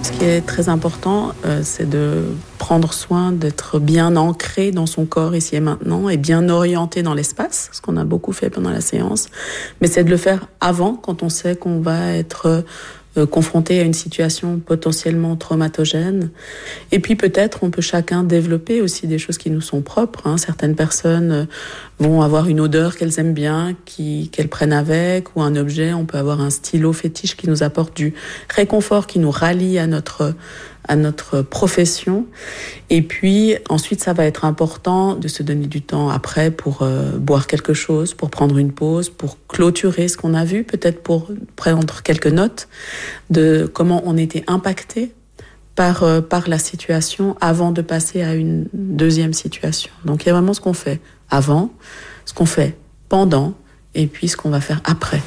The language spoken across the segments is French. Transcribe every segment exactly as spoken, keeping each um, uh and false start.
Ce qui est très important, euh, c'est de prendre soin d'être bien ancré dans son corps ici et maintenant et bien orienté dans l'espace, ce qu'on a beaucoup fait pendant la séance. Mais c'est de le faire avant, quand on sait qu'on va être euh, confronté à une situation potentiellement traumatogène. Et puis peut-être on peut chacun développer aussi des choses qui nous sont propres. Hein. Certaines personnes euh, vont avoir une odeur qu'elles aiment bien, qui, qu'elles prennent avec, ou un objet. On peut avoir un stylo fétiche qui nous apporte du réconfort, qui nous rallie à notre à notre profession. Et puis ensuite, ça va être important de se donner du temps après pour euh, boire quelque chose, pour prendre une pause, pour clôturer ce qu'on a vu, peut-être pour prendre quelques notes de comment on était impacté par euh, par la situation avant de passer à une deuxième situation. Donc il y a vraiment ce qu'on fait avant, ce qu'on fait pendant, et puis ce qu'on va faire après.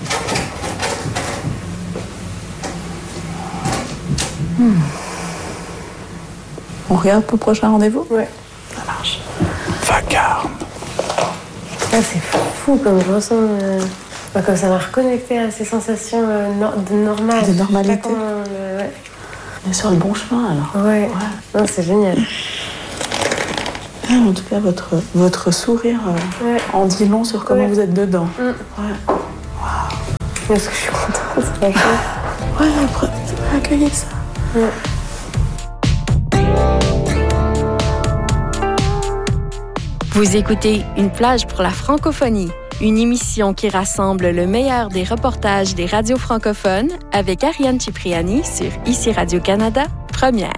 Hmm. On regarde pour le prochain rendez-vous ? Ouais. Ça marche. Vacarme. Ah, c'est fou comme je ressens... Euh... Bah, comme ça m'a reconnecté à ces sensations euh, no- de normal. De normalité. Comment, euh, ouais. On est sur le bon chemin, alors. Ouais. ouais. Non, c'est génial. Ah, en tout cas, votre, votre sourire euh, ouais. en dit long sur comment ouais. vous êtes dedans. Mm. Ouais. Waouh. Est-ce que je suis contente, c'est pas cool. Ouais, après, accueillez ça. Ouais. Vous écoutez Une plage pour la francophonie, une émission qui rassemble le meilleur des reportages des radios francophones avec Ariane Cipriani sur Ici Radio-Canada, première.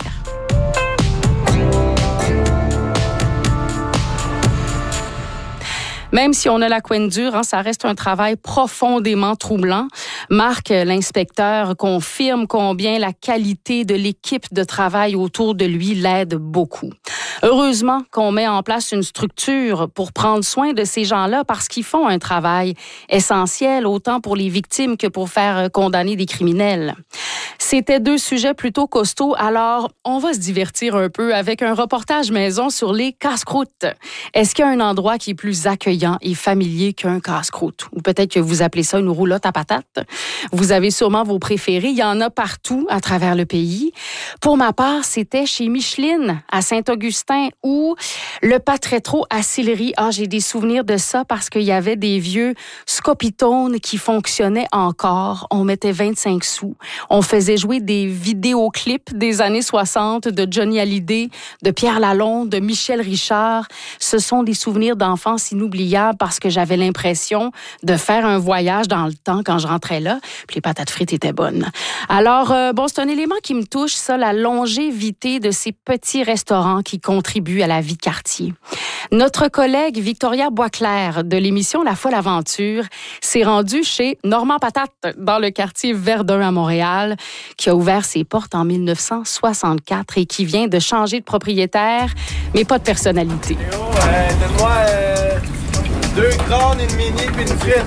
Même si on a la couenne dure, hein, ça reste un travail profondément troublant. Marc, l'inspecteur, confirme combien la qualité de l'équipe de travail autour de lui l'aide beaucoup. Heureusement qu'on met en place une structure pour prendre soin de ces gens-là parce qu'ils font un travail essentiel autant pour les victimes que pour faire condamner des criminels. C'était deux sujets plutôt costauds, alors on va se divertir un peu avec un reportage maison sur les casse-croûtes. Est-ce qu'il y a un endroit qui est plus accueillant et familier qu'un casse-croûte? Ou peut-être que vous appelez ça une roulotte à patates. Vous avez sûrement vos préférés. Il y en a partout à travers le pays. Pour ma part, c'était chez Micheline, à Saint-Augustin, ou le Patretro à Sillery. Ah, j'ai des souvenirs de ça parce qu'il y avait des vieux scopitones qui fonctionnaient encore. On mettait vingt-cinq sous. On faisait jouer des vidéoclips des années soixante de Johnny Hallyday, de Pierre Lalonde, de Michel Richard. Ce sont des souvenirs d'enfance inoubliables parce que j'avais l'impression de faire un voyage dans le temps quand je rentrais là. Puis les patates frites étaient bonnes. Alors, euh, bon, c'est un élément qui me touche, ça, la longévité de ces petits restaurants qui contribuent à la vie de quartier. Notre collègue Victoria Boisclair de l'émission La Folle Aventure s'est rendue chez Normand Patate dans le quartier Verdun à Montréal, qui a ouvert ses portes en dix-neuf cent soixante-quatre et qui vient de changer de propriétaire, mais pas de personnalité. Hey oh, euh, donne-moi euh, deux crânes, une mini puis une frite.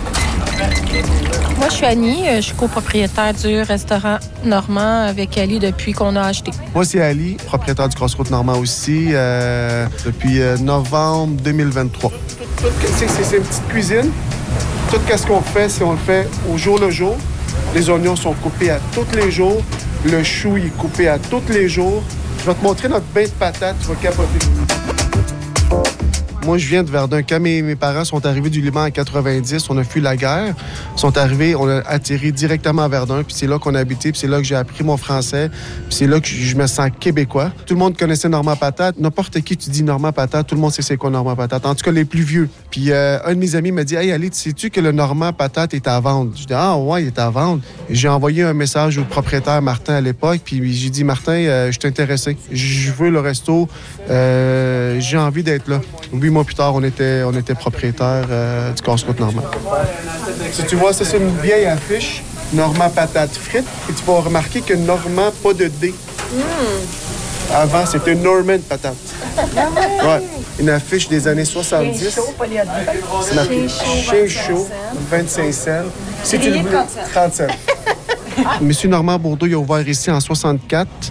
Moi, je suis Annie, je suis copropriétaire du restaurant Normand avec Ali depuis qu'on a acheté. Moi, c'est Ali, propriétaire du Crossroads Normand aussi, euh, depuis euh, novembre deux mille vingt-trois. Tout, tout, c'est, c'est une petite cuisine. Tout ce qu'on fait, c'est on le fait au jour le jour. Les oignons sont coupés à tous les jours. Le chou il est coupé à tous les jours. Je vais te montrer notre bain de patates, tu vas capoter. Moi, je viens de Verdun. Quand mes, mes parents sont arrivés du Liban en quatre-vingt-dix, on a fui la guerre. Ils sont arrivés, on a atterri directement à Verdun, puis c'est là qu'on a habité, puis c'est là que j'ai appris mon français, puis c'est là que je me sens québécois. Tout le monde connaissait Normand Patate. N'importe qui, tu dis Normand Patate, tout le monde sait c'est quoi Normand Patate. En tout cas, les plus vieux. Puis euh, un de mes amis m'a dit « Hey, Ali, sais-tu que le Normand Patate est à vendre? » Je dis « Ah ouais, il est à vendre. » J'ai envoyé un message au propriétaire Martin à l'époque, puis j'ai dit « Martin, euh, je suis intéressé. Je veux le resto. Euh, j'ai envie d'être là. » Huit mois plus tard, on était, on était propriétaire euh, du Casse-Croûte Normand. Si tu vois, ça, c'est une vieille affiche, Normand Patate frites, et tu vas remarquer que Normand, pas de D. Mm. Avant, c'était Norman Patate. Ouais. Une affiche des années soixante-dix. C'est marqué Chien chaud, vingt-cinq cents. Si tu le veux, trente cents. Monsieur Normand Bourdeau, il a ouvert ici en soixante-quatre.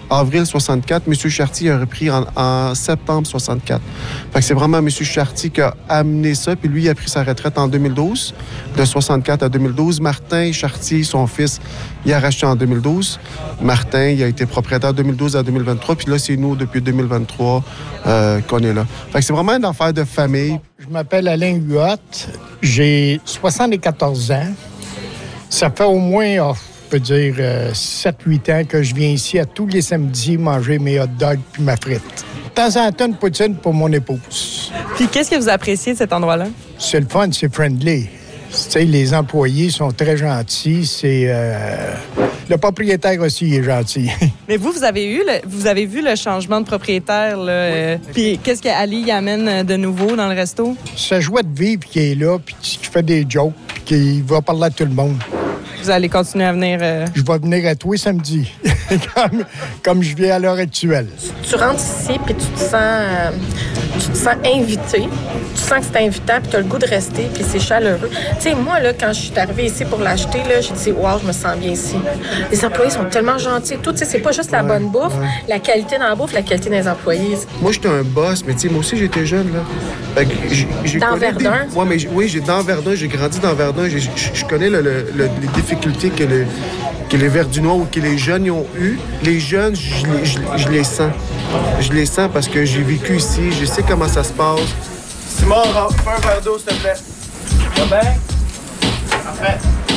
avril soixante-quatre. M. Chartier a repris en, en septembre soixante-quatre. Fait que c'est vraiment M. Chartier qui a amené ça. Puis lui, il a pris sa retraite en deux mille douze, de soixante-quatre à deux mille douze. Martin Chartier, son fils, il a racheté en deux mille douze. Martin, il a été propriétaire de deux mille douze à deux mille vingt-trois. Puis là, c'est nous, depuis deux mille vingt-trois, euh, qu'on est là. Fait que c'est vraiment une affaire de famille. Je m'appelle Alain Huot. J'ai soixante-quatorze ans. Ça fait au moins, oh, je peux dire, euh, sept huit ans que je viens ici à tous les samedis manger mes hot dogs puis ma frite. De temps en temps, une poutine pour mon épouse. Puis qu'est-ce que vous appréciez de cet endroit-là? C'est le fun, c'est friendly. Tu sais, les employés sont très gentils. C'est euh... le propriétaire aussi est gentil. Mais vous, vous avez eu, le... vous avez vu le changement de propriétaire là. Euh... Puis qu'est-ce qu'Ali y amène de nouveau dans le resto? C'est joie de vivre qui est là, puis qui fait des jokes, puis qui va parler à tout le monde. Vous allez continuer à venir... Euh... Je vais venir à tous les samedis, comme, comme je viens à l'heure actuelle. Tu rentres ici, puis tu te sens, euh, tu te sens invité. Tu sens que c'est invitant, puis tu as le goût de rester, puis c'est chaleureux. Tu sais, moi, là, quand je suis arrivée ici pour l'acheter, là, j'ai dit « Wow, je me sens bien ici. » Les employés sont tellement gentils. Tout, tu sais, c'est pas juste la bonne bouffe, ouais. La qualité dans la bouffe, la qualité des employés. Moi, j'étais un boss, mais tu sais, moi aussi, j'étais jeune, là. Fait que j'ai, j'ai dans Verdun? Des... Ouais, mais oui, j'ai dans Verdun, j'ai grandi dans Verdun. J'ai, je connais le, le, le, les difficultés que, le, que les Verdunois ou que les jeunes y ont eues. Les jeunes, je, je, je, je les sens. Je les sens parce que j'ai vécu ici, je sais comment ça se passe. Simon, fais un verre d'eau, s'il te plaît. Ça va bien? Parfait.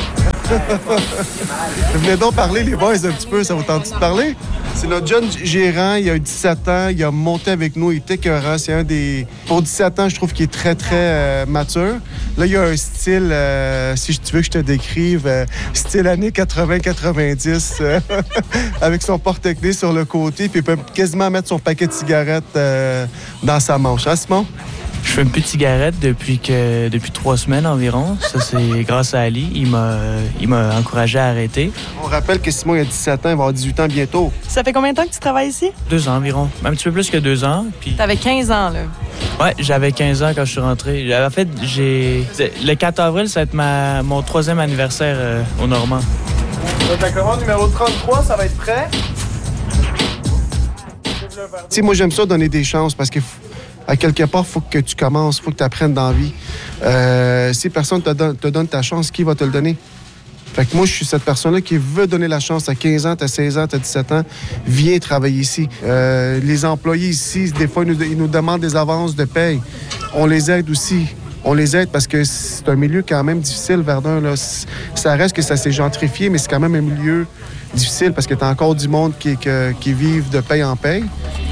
Venez donc parler, les boys, un petit peu. Ça vous tente de parler? C'est notre jeune gérant, il a dix-sept ans, il a monté avec nous, il était écœurant. C'est un des... Pour dix-sept ans, je trouve qu'il est très, très euh, mature. Là, il a un style, euh, si tu veux que je te décrive, euh, style années quatre-vingts quatre-vingt-dix, euh, avec son porte-clés sur le côté, puis il peut quasiment mettre son paquet de cigarettes euh, dans sa manche. Hein, Simon? Je fume plus de cigarettes depuis que depuis trois semaines environ. Ça, c'est grâce à Ali. Il m'a, il m'a encouragé à arrêter. On rappelle que Simon, il a dix-sept ans, il va avoir dix-huit ans bientôt. Ça fait combien de temps que tu travailles ici? Deux ans environ. Un petit peu plus que deux ans. Puis... T'avais quinze ans, là? Ouais, j'avais quinze ans quand je suis rentré. En fait, j'ai... Le quatre avril, ça va être ma... mon troisième anniversaire euh, au Normand. Donc, la commande numéro trente-trois, ça va être prêt? Tu sais, moi, j'aime ça donner des chances parce que... À quelque part, il faut que tu commences, il faut que tu apprennes dans la vie. Euh, si personne te donne, te donne ta chance, qui va te le donner? Fait que moi, je suis cette personne-là qui veut donner la chance. À quinze ans, t'as seize ans, t'as dix-sept ans, viens travailler ici. Euh, les employés ici, des fois, ils nous, ils nous demandent des avances de paye. On les aide aussi. On les aide parce que c'est un milieu quand même difficile, Verdun. Là. Ça reste que ça s'est gentrifié, mais c'est quand même un milieu difficile parce que t'as encore du monde qui, qui, qui vivent de paye en paye.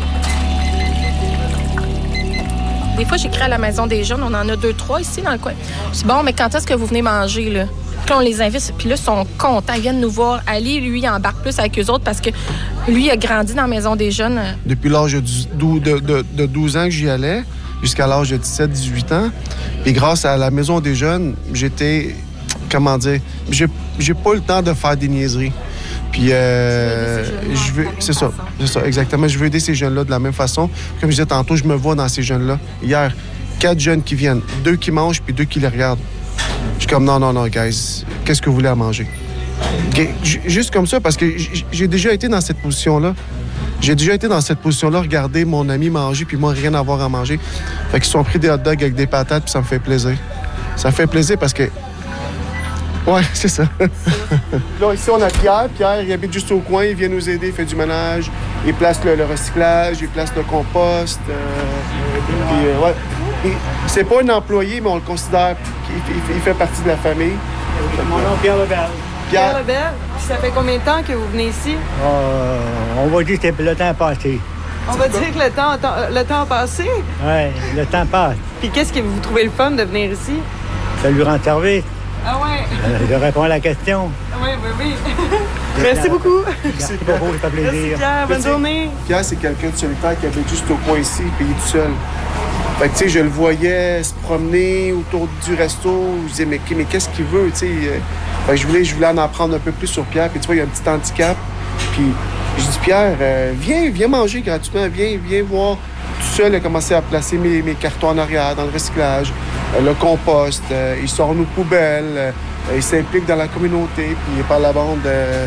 Des fois, j'écris à la Maison des Jeunes. On en a deux, trois ici dans le coin. Je dis, bon, mais quand est-ce que vous venez manger, là? Puis là, on les invite. Puis là, ils sont contents. Ils viennent nous voir. Ali, lui, il embarque plus avec eux autres parce que lui, il a grandi dans la Maison des Jeunes. Depuis l'âge de, de, de, de douze ans que j'y allais, jusqu'à l'âge de dix-sept dix-huit ans. Puis grâce à la Maison des Jeunes, j'étais... Comment dire? J'ai, j'ai pas le temps de faire des niaiseries. Puis, euh, je veux, c'est ça, c'est ça, exactement. Je veux aider ces jeunes-là de la même façon. Comme je disais tantôt, je me vois dans ces jeunes-là. Hier, quatre jeunes qui viennent, deux qui mangent, puis deux qui les regardent. Je suis comme, non, non, non, guys, qu'est-ce que vous voulez à manger? Juste comme ça, parce que j'ai déjà été dans cette position-là. J'ai déjà été dans cette position-là, regarder mon ami manger, puis moi, rien avoir à manger. Fait qu'ils sont pris des hot dogs avec des patates, puis ça me fait plaisir. Ça me fait plaisir parce que ouais, c'est ça. Là, ici, on a Pierre. Pierre, il habite juste au coin. Il vient nous aider, il fait du ménage. Il place le, le recyclage, il place le compost. Euh, puis, euh, ouais. Et c'est pas un employé, mais on le considère. Il, il, il fait partie de la famille. Mon nom est Pierre Lebel. Pierre, Pierre Lebel. Puis ça fait combien de temps que vous venez ici? Euh, on va dire que le temps a passé. On va dire que le temps, le temps a passé? Oui, le temps passe. Puis qu'est-ce que vous trouvez le fun de venir ici? Ça lui rend service. Ah ouais? Euh, je réponds à la question. Oui, oui, oui. Merci beaucoup. Merci beaucoup, ça fait plaisir. Merci Pierre, bonne journée. Pierre, c'est quelqu'un de solitaire qui habite juste au coin ici, puis il est tout seul. Fait que, tu sais, je le voyais se promener autour du resto. Je disais, mais, mais qu'est-ce qu'il veut, tu sais? Fait que je voulais, je voulais en apprendre un peu plus sur Pierre. Puis tu vois, il y a un petit handicap. Puis je dis, Pierre, euh, viens, viens manger gratuitement. Viens, viens voir. Tout seul, il a commencé à placer mes, mes cartons en arrière dans le recyclage, euh, le compost. Euh, il sort nos poubelles. Euh, il s'implique dans la communauté. Puis par la bande, euh,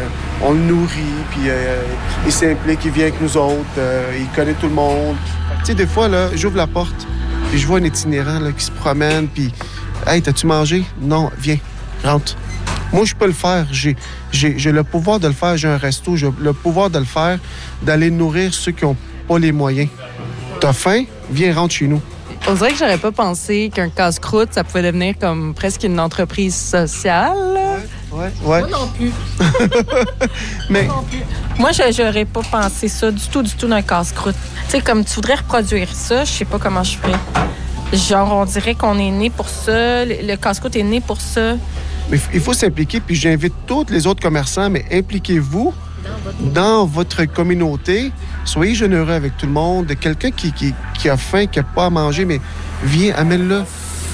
on le nourrit, puis euh, il s'implique, il vient avec nous autres, euh, il connaît tout le monde. Tu sais, des fois, là, j'ouvre la porte, puis je vois un itinérant là, qui se promène, puis « Hey, t'as-tu mangé? » « Non, viens, rentre. » Moi, je peux le faire. J'ai, j'ai, j'ai le pouvoir de le faire. J'ai un resto. J'ai le pouvoir de le faire, d'aller nourrir ceux qui n'ont pas les moyens. T'as faim? Viens, rentre chez nous. On dirait que j'aurais pas pensé qu'un casse-croûte, ça pouvait devenir comme presque une entreprise sociale. Ouais, ouais. Moi non plus. Mais... Moi non plus. Moi, je n'aurais pas pensé ça du tout, du tout d'un casse-croûte. Tu sais, comme tu voudrais reproduire ça, je sais pas comment je ferais. Genre, on dirait qu'on est né pour ça. Le casse-croûte est né pour ça. Mais il faut s'impliquer, puis j'invite tous les autres commerçants, mais impliquez-vous dans votre communauté. Soyez généreux avec tout le monde. Quelqu'un qui, qui, qui a faim, qui n'a pas à manger, mais viens, amène-le.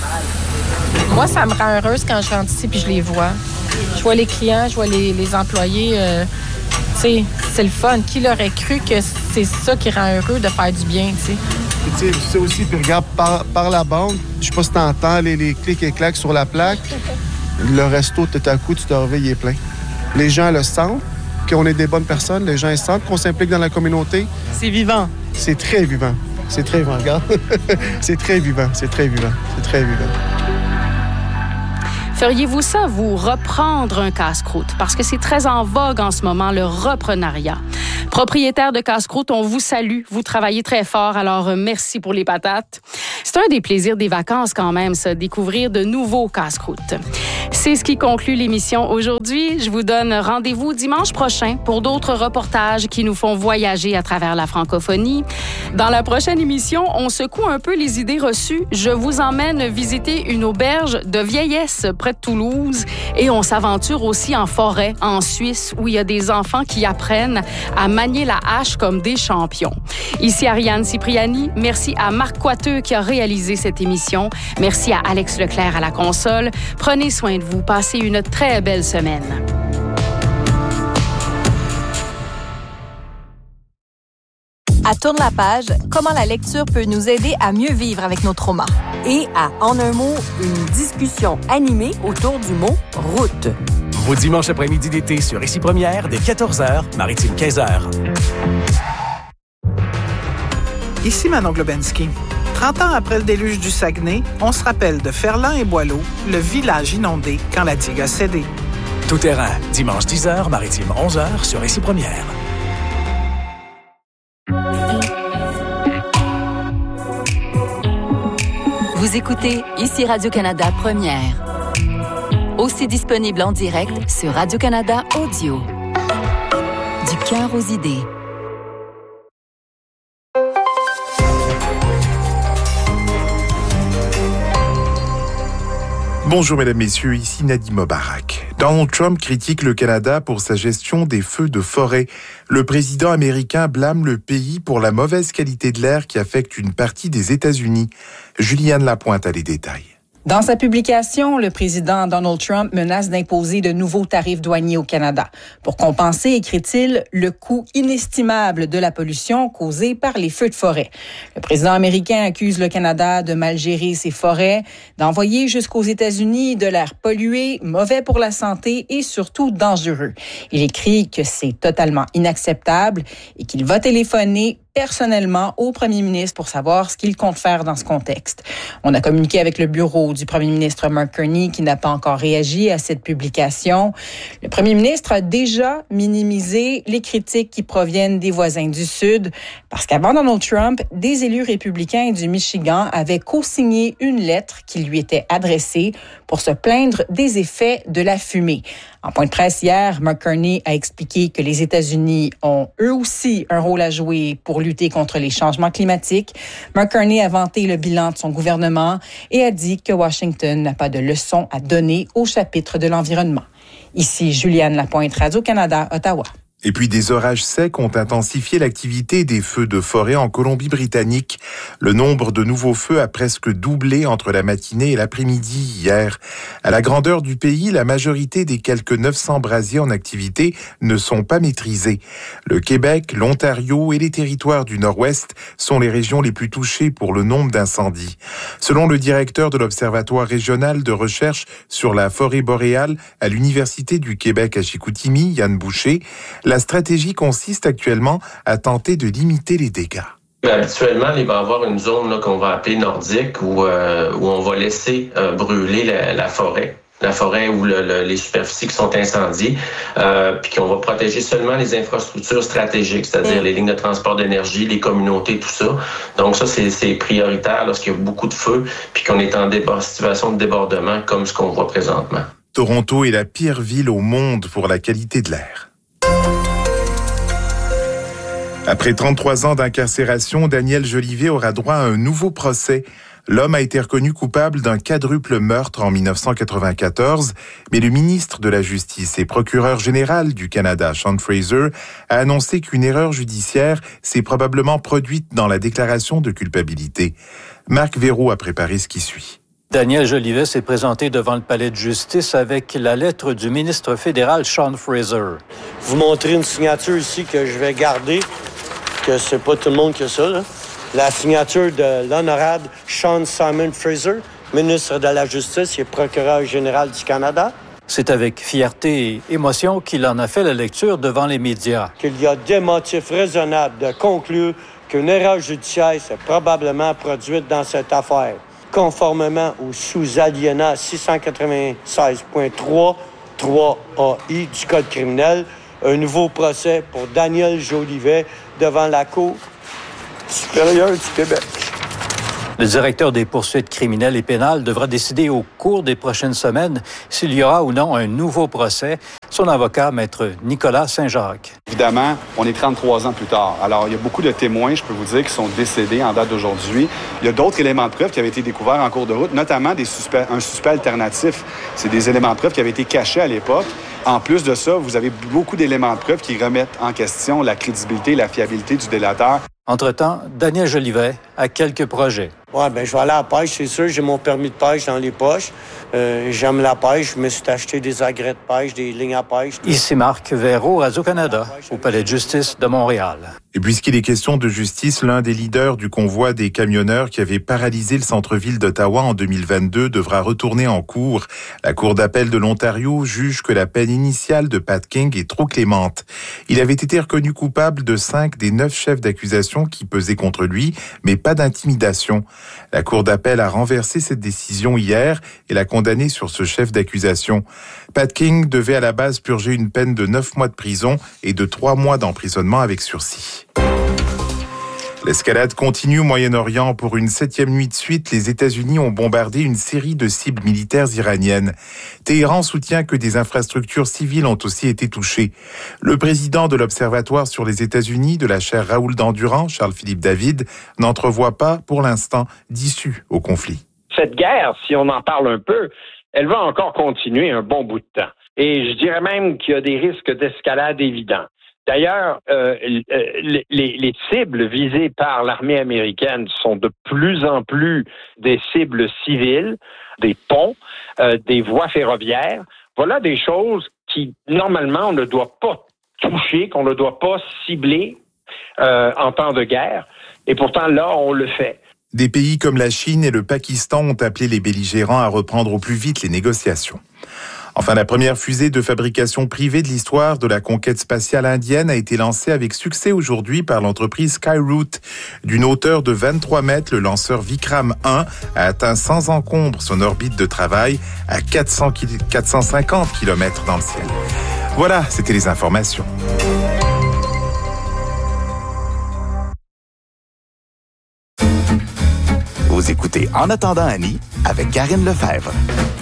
Moi, ça me rend heureuse quand je rentre ici puis je les vois. Je vois les clients, je vois les, les employés. Euh, tu sais, c'est le fun. Qui l'aurait cru que c'est ça qui rend heureux de faire du bien, tu sais? Tu sais, tu sais aussi, puis regarde, par, par la bande, je sais pas si t'entends les, les clics et claques sur la plaque. Le resto, tout à coup, tu te réveilles, il est plein. Les gens le sentent, qu'on est des bonnes personnes. Les gens ils sentent qu'on s'implique dans la communauté. C'est vivant. C'est très vivant. C'est très vivant, regarde. C'est très vivant, c'est très vivant, c'est très vivant. Feriez-vous ça, vous, reprendre un casse-croûte? Parce que c'est très en vogue en ce moment, le reprenariat. Propriétaire de casse-croûte, on vous salue. Vous travaillez très fort, alors merci pour les patates. C'est un des plaisirs des vacances quand même, ça, découvrir de nouveaux casse-croûtes. C'est ce qui conclut l'émission aujourd'hui. Je vous donne rendez-vous dimanche prochain pour d'autres reportages qui nous font voyager à travers la francophonie. Dans la prochaine émission, on secoue un peu les idées reçues. Je vous emmène visiter une auberge de vieillesse près de Toulouse et on s'aventure aussi en forêt, en Suisse, où il y a des enfants qui apprennent à manier la hache comme des champions. Ici Ariane Cipriani. Merci à Marc Coiteux qui a réalisé cette émission. Merci à Alex Leclerc à la console. Prenez soin de vous. Passez une très belle semaine. À Tourne la page, comment la lecture peut nous aider à mieux vivre avec nos traumas. Et à En un mot, une discussion animée autour du mot « route ». Vos dimanches après-midi d'été sur Ici Première, dès quatorze heures, Maritime quinze heures. Ici Manon Globensky. trente ans après le déluge du Saguenay, on se rappelle de Ferland et Boileau, le village inondé quand la digue a cédé. Tout terrain, dimanche dix heures, Maritime onze heures sur Ici Première. Vous écoutez Ici Radio-Canada Première. Aussi disponible en direct sur Radio-Canada Audio. Du cœur aux idées. Bonjour mesdames, messieurs, ici Nadim Mobarak. Donald Trump critique le Canada pour sa gestion des feux de forêt. Le président américain blâme le pays pour la mauvaise qualité de l'air qui affecte une partie des États-Unis. Juliane Lapointe a les détails. Dans sa publication, le président Donald Trump menace d'imposer de nouveaux tarifs douaniers au Canada pour compenser, écrit-il, le coût inestimable de la pollution causée par les feux de forêt. Le président américain accuse le Canada de mal gérer ses forêts, d'envoyer jusqu'aux États-Unis de l'air pollué, mauvais pour la santé et surtout dangereux. Il écrit que c'est totalement inacceptable et qu'il va téléphoner personnellement au premier ministre pour savoir ce qu'il compte faire dans ce contexte. On a communiqué avec le bureau du premier ministre Mark Carney qui n'a pas encore réagi à cette publication. Le premier ministre a déjà minimisé les critiques qui proviennent des voisins du Sud parce qu'avant Donald Trump, des élus républicains du Michigan avaient co-signé une lettre qui lui était adressée pour se plaindre des effets de la fumée. En point de presse hier, Mark Carney a expliqué que les États-Unis ont eux aussi un rôle à jouer pour lutter contre les changements climatiques. Mark Carney a vanté le bilan de son gouvernement et a dit que Washington n'a pas de leçons à donner au chapitre de l'environnement. Ici Juliane Lapointe, Radio-Canada, Ottawa. Et puis des orages secs ont intensifié l'activité des feux de forêt en Colombie-Britannique. Le nombre de nouveaux feux a presque doublé entre la matinée et l'après-midi hier. À la grandeur du pays, la majorité des quelques neuf cents brasiers en activité ne sont pas maîtrisés. Le Québec, l'Ontario et les territoires du Nord-Ouest sont les régions les plus touchées pour le nombre d'incendies. Selon le directeur de l'Observatoire régional de recherche sur la forêt boréale à l'Université du Québec à Chicoutimi, Yann Boucher, la stratégie consiste actuellement à tenter de limiter les dégâts. Habituellement, il va y avoir une zone là, qu'on va appeler nordique où, euh, où on va laisser euh, brûler la, la forêt. La forêt ou le, le, les superficies qui sont incendiées, euh, puis qu'on va protéger seulement les infrastructures stratégiques, c'est-à-dire mmh. les lignes de transport d'énergie, les communautés, tout ça. Donc ça, c'est, c'est prioritaire lorsqu'il y a beaucoup de feux, puis qu'on est en débord, situation de débordement comme ce qu'on voit présentement. Toronto est la pire ville au monde pour la qualité de l'air. Après trente-trois ans d'incarcération, Daniel Jolivet aura droit à un nouveau procès. L'homme a été reconnu coupable d'un quadruple meurtre en dix-neuf cent quatre-vingt-quatorze, mais le ministre de la Justice et procureur général du Canada, Sean Fraser, a annoncé qu'une erreur judiciaire s'est probablement produite dans la déclaration de culpabilité. Marc Véraud a préparé ce qui suit. Daniel Jolivet s'est présenté devant le palais de justice avec la lettre du ministre fédéral Sean Fraser. Vous montrez une signature ici que je vais garder, que c'est pas tout le monde qui a ça, là. La signature de l'honorable Sean Simon Fraser, ministre de la Justice et procureur général du Canada. C'est avec fierté et émotion qu'il en a fait la lecture devant les médias. Qu'il y a des motifs raisonnables de conclure qu'une erreur judiciaire s'est probablement produite dans cette affaire. Conformément au sous-alinéa six cent quatre-vingt-seize point trois, trois A I du Code criminel, un nouveau procès pour Daniel Jolivet devant la Cour supérieure du Québec. Le directeur des poursuites criminelles et pénales devra décider au cours des prochaines semaines s'il y aura ou non un nouveau procès. Son avocat, maître Nicolas Saint-Jacques. Évidemment, on est trente-trois ans plus tard. Alors, il y a beaucoup de témoins, je peux vous dire, qui sont décédés en date d'aujourd'hui. Il y a d'autres éléments de preuve qui avaient été découverts en cours de route, notamment des suspects, un suspect alternatif. C'est des éléments de preuve qui avaient été cachés à l'époque. En plus de ça, vous avez beaucoup d'éléments de preuve qui remettent en question la crédibilité et la fiabilité du délateur. Entre-temps, Daniel Jolivet a quelques projets. Oui, bien, je vais aller à la pêche, c'est sûr. J'ai mon permis de pêche dans les poches. Euh, j'aime la pêche. Je me suis acheté des agrès de pêche, des lignes à pêche. Ici Marc Véraud, Radio-Canada, au Palais de justice de Montréal. Et puisqu'il est question de justice, l'un des leaders du convoi des camionneurs qui avait paralysé le centre-ville d'Ottawa en deux mille vingt-deux devra retourner en cour. La Cour d'appel de l'Ontario juge que la peine initiale de Pat King est trop clémente. Il avait été reconnu coupable de cinq des neuf chefs d'accusation qui pesaient contre lui, mais pas d'intimidation. La Cour d'appel a renversé cette décision hier et l'a condamné sur ce chef d'accusation. Pat King devait à la base purger une peine de neuf mois de prison et de trois mois d'emprisonnement avec sursis. L'escalade continue au Moyen-Orient. Pour une septième nuit de suite, les États-Unis ont bombardé une série de cibles militaires iraniennes. Téhéran soutient que des infrastructures civiles ont aussi été touchées. Le président de l'Observatoire sur les États-Unis de la chaire Raoul Dandurand, Charles-Philippe David, n'entrevoit pas, pour l'instant, d'issue au conflit. Cette guerre, si on en parle un peu, elle va encore continuer un bon bout de temps. Et je dirais même qu'il y a des risques d'escalade évidents. D'ailleurs, euh, les, les cibles visées par l'armée américaine sont de plus en plus des cibles civiles, des ponts, euh, des voies ferroviaires. Voilà des choses qui, normalement, on ne doit pas toucher, qu'on ne doit pas cibler euh, en temps de guerre. Et pourtant, là, on le fait. Des pays comme la Chine et le Pakistan ont appelé les belligérants à reprendre au plus vite les négociations. Enfin, la première fusée de fabrication privée de l'histoire de la conquête spatiale indienne a été lancée avec succès aujourd'hui par l'entreprise Skyroot. D'une hauteur de vingt-trois mètres, le lanceur Vikram un a atteint sans encombre son orbite de travail à quatre cents, quatre cent cinquante kilomètres dans le ciel. Voilà, c'était les informations. Vous écoutez En attendant Annie avec Karine Lefebvre.